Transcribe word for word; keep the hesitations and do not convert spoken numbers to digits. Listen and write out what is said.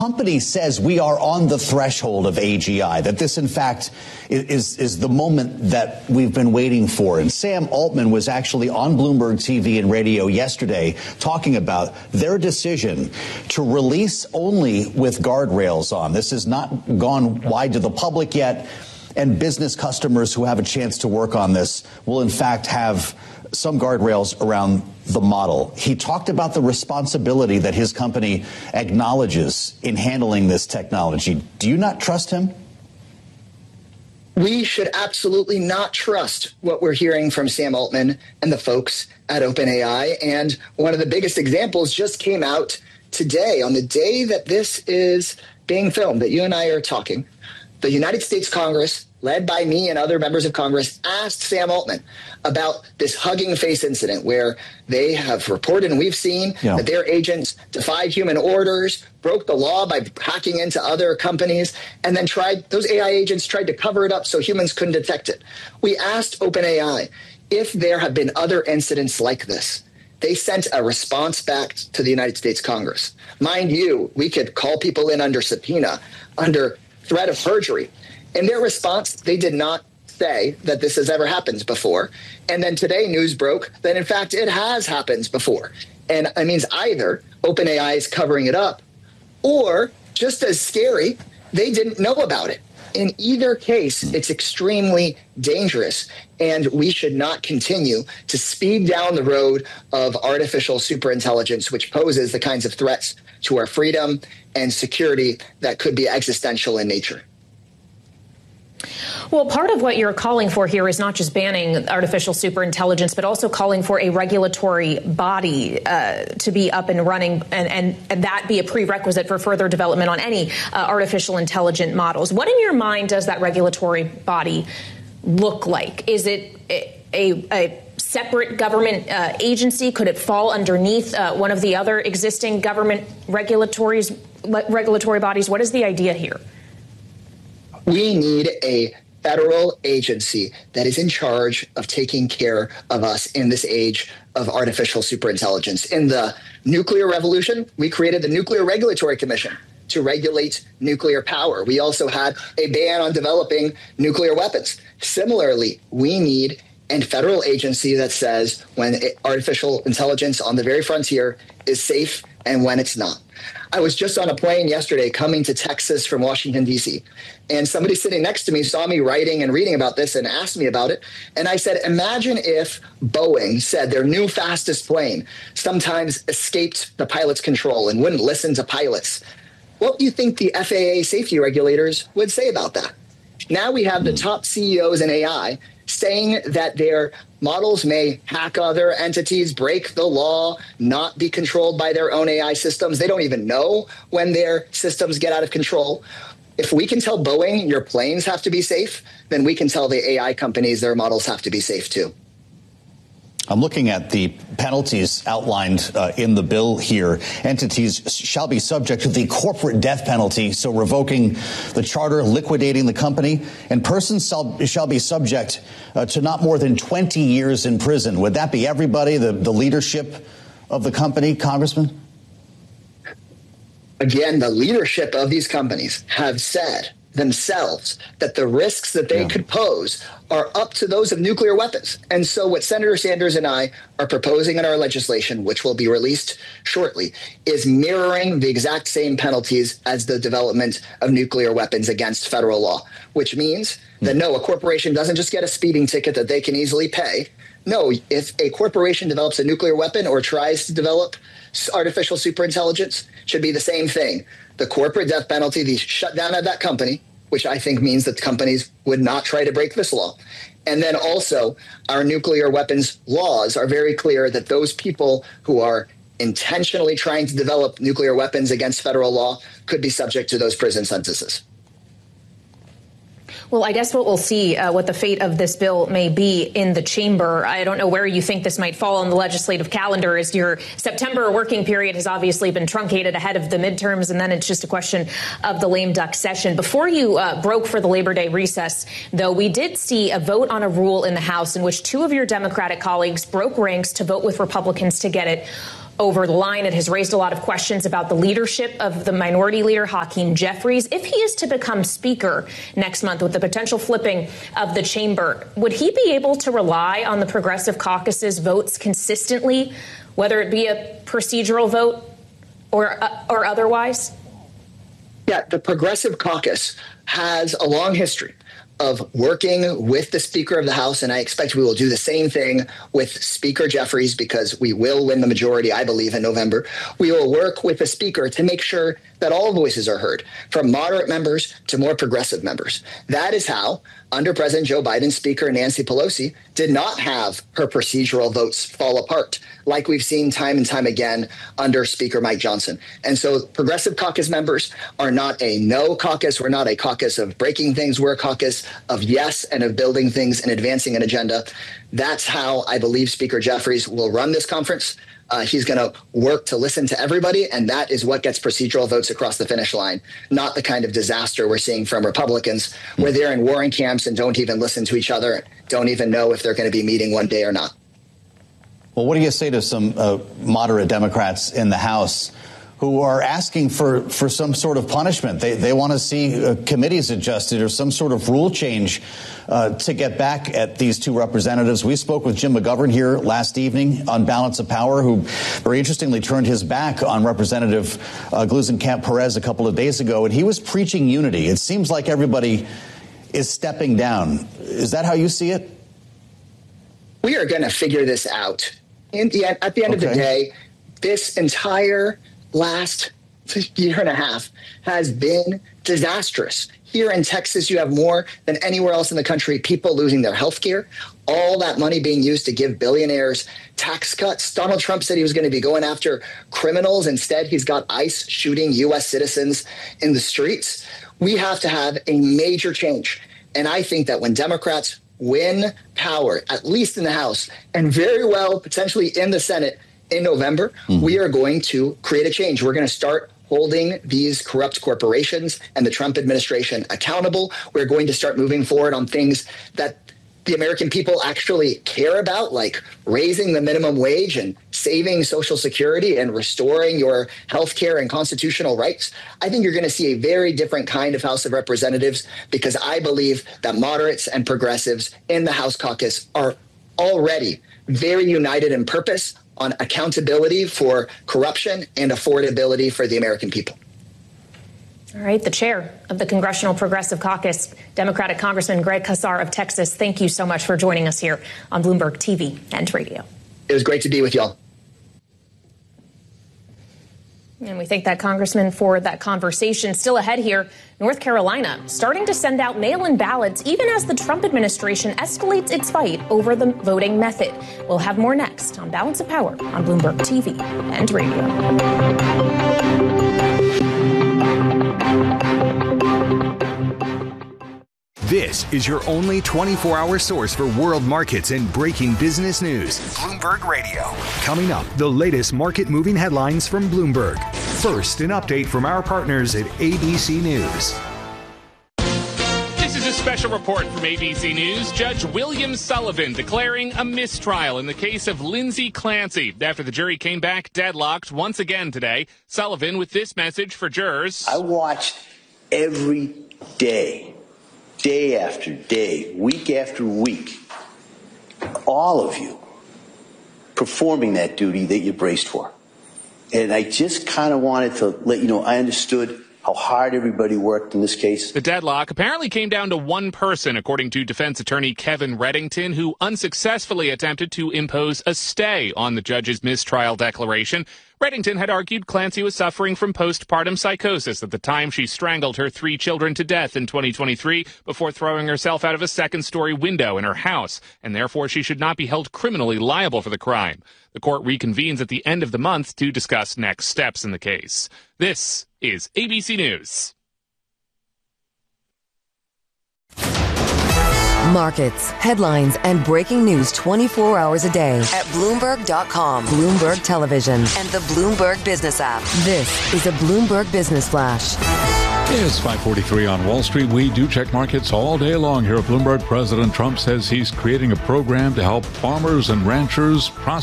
company says we are on the threshold of A G I, that this, in fact, is, is the moment that we've been waiting for. And Sam Altman was actually on Bloomberg T V and radio yesterday talking about their decision to release only with guardrails on. This has not gone wide to the public yet, and business customers who have a chance to work on this will, in fact, have some guardrails around the model. He talked about the responsibility that his company acknowledges in handling this technology. Do you not trust him? We should absolutely not trust what we're hearing from Sam Altman and the folks at OpenAI. And one of the biggest examples just came out today, on the day that this is being filmed, that you and I are talking. The United States Congress, led by me and other members of Congress, asked Sam Altman about this Hugging Face incident where they have reported, and we've seen, yeah. that their agents defied human orders, broke the law by hacking into other companies, and then tried, those A I agents tried to cover it up so humans couldn't detect it. We asked OpenAI if there have been other incidents like this. They sent a response back to the United States Congress. Mind you, we could call people in under subpoena, under threat of perjury. In their response, they did not say that this has ever happened before. And then today news broke that, in fact, it has happened before. And it means either OpenAI is covering it up, or, just as scary, they didn't know about it. In either case, it's extremely dangerous, and we should not continue to speed down the road of artificial superintelligence, which poses the kinds of threats to our freedom and security that could be existential in nature. Well, part of what you're calling for here is not just banning artificial superintelligence, but also calling for a regulatory body uh, to be up and running, and, and, and that be a prerequisite for further development on any uh, artificial intelligent models. What in your mind does that regulatory body look like? Is it a, a, a separate government uh, agency? Could it fall underneath uh, one of the other existing government regulatories, regulatory bodies? What is the idea here? We need a federal agency that is in charge of taking care of us in this age of artificial superintelligence. In the nuclear revolution, we created the Nuclear Regulatory Commission to regulate nuclear power. We also had a ban on developing nuclear weapons. Similarly, we need a federal agency that says when artificial intelligence on the very frontier is safe and when it's not. I was just on a plane yesterday coming to Texas from Washington, D C, and somebody sitting next to me saw me writing and reading about this and asked me about it. And I said, imagine if Boeing said their new fastest plane sometimes escaped the pilot's control and wouldn't listen to pilots. What do you think the F A A safety regulators would say about that? Now we have the top C E Os in A I saying that their models may hack other entities, break the law, not be controlled by their own A I systems. They don't even know when their systems get out of control. If we can tell Boeing your planes have to be safe, then we can tell the A I companies their models have to be safe too. I'm looking at the penalties outlined uh, in the bill here. Entities shall be subject to the corporate death penalty, so revoking the charter, liquidating the company, and persons shall, shall be subject uh, to not more than twenty years in prison. Would that be everybody, the, the leadership of the company, Congressman? Again, the leadership of these companies have said themselves that the risks that they yeah. could pose are up to those of nuclear weapons. And so what Senator Sanders and I are proposing in our legislation, which will be released shortly, is mirroring the exact same penalties as the development of nuclear weapons against federal law, which means that no, a corporation doesn't just get a speeding ticket that they can easily pay. No, if a corporation develops a nuclear weapon or tries to develop artificial superintelligence, should be the same thing. The corporate death penalty, the shutdown of that company, which I think means that companies would not try to break this law. And then also our nuclear weapons laws are very clear that those people who are intentionally trying to develop nuclear weapons against federal law could be subject to those prison sentences. Well, I guess what we'll see, uh, what the fate of this bill may be in the chamber. I don't know where you think this might fall on the legislative calendar, as your September working period has obviously been truncated ahead of the midterms, and then it's just a question of the lame duck session. Before you uh, broke for the Labor Day recess, though, we did see a vote on a rule in the House in which two of your Democratic colleagues broke ranks to vote with Republicans to get it over the line. It has raised a lot of questions about the leadership of the minority leader, Hakeem Jeffries. If he is to become speaker next month with the potential flipping of the chamber, would he be able to rely on the Progressive Caucus's votes consistently, whether it be a procedural vote or, uh, or otherwise? Yeah, the Progressive Caucus has a long history of working with the Speaker of the House, and I expect we will do the same thing with Speaker Jeffries because we will win the majority, I believe, in November. We will work with the Speaker to make sure that all voices are heard, from moderate members to more progressive members. That is how, under President Joe Biden, Speaker Nancy Pelosi did not have her procedural votes fall apart, like we've seen time and time again under Speaker Mike Johnson. And so Progressive Caucus members are not a no caucus. We're not a caucus of breaking things. We're a caucus of yes and of building things and advancing an agenda. That's how I believe Speaker Jeffries will run this conference. Uh, he's going to work to listen to everybody, and that is what gets procedural votes across the finish line, not the kind of disaster we're seeing from Republicans, where they're in warring camps and don't even listen to each other, don't even know if they're going to be meeting one day or not. Well, what do you say to some uh, moderate Democrats in the House who are asking for, for some sort of punishment? They, they want to see uh, committees adjusted or some sort of rule change uh, to get back at these two representatives. We spoke with Jim McGovern here last evening on Balance of Power, who very interestingly turned his back on Representative uh, Gluesenkamp Perez a couple of days ago, and he was preaching unity. It seems like everybody is stepping down. Is that how you see it? We are going to figure this out. In the, at the end okay. of the day, this entire last year and a half has been disastrous. Here in Texas, you have more than anywhere else in the country, people losing their health care, all that money being used to give billionaires tax cuts. Donald Trump said he was going to be going after criminals. Instead, he's got ICE shooting U S citizens in the streets. We have to have a major change. And I think that when Democrats win power, at least in the House, and very well potentially in the Senate in November, mm-hmm. we are going to create a change. We're going to start holding these corrupt corporations and the Trump administration accountable. We're going to start moving forward on things that the American people actually care about, like raising the minimum wage and saving Social Security and restoring your health care and constitutional rights. I think you're going to see a very different kind of House of Representatives because I believe that moderates and progressives in the House caucus are already very united in purpose on accountability for corruption and affordability for the American people. All right. The chair of the Congressional Progressive Caucus, Democratic Congressman Greg Casar of Texas, thank you so much for joining us here on Bloomberg T V and radio. It was great to be with y'all. And we thank that congressman for that conversation. Still ahead here, North Carolina starting to send out mail-in ballots even as the Trump administration escalates its fight over the voting method. We'll have more next on Balance of Power on Bloomberg T V and radio. This is your only twenty-four hour source for world markets and breaking business news. Bloomberg Radio. Coming up, the latest market moving headlines from Bloomberg. First, an update from our partners at A B C News. This is a special report from A B C News. Judge William Sullivan declaring a mistrial in the case of Lindsay Clancy after the jury came back deadlocked once again today. Sullivan with this message for jurors. I watched every day. Day after day, week after week, all of you performing that duty that you braced for. And I just kind of wanted to let you know I understood how hard everybody worked in this case. The deadlock apparently came down to one person, according to defense attorney Kevin Reddington, who unsuccessfully attempted to impose a stay on the judge's mistrial declaration. Reddington had argued Clancy was suffering from postpartum psychosis at the time she strangled her three children to death in twenty twenty-three before throwing herself out of a second-story window in her house, and therefore she should not be held criminally liable for the crime. The court reconvenes at the end of the month to discuss next steps in the case. This is A B C News. Markets, headlines, and breaking news twenty-four hours a day at Bloomberg dot com, Bloomberg Television, and the Bloomberg Business app. This is a Bloomberg Business Flash. It's five forty-three on Wall Street. We do check markets all day long here at Bloomberg. President Trump says he's creating a program to help farmers and ranchers process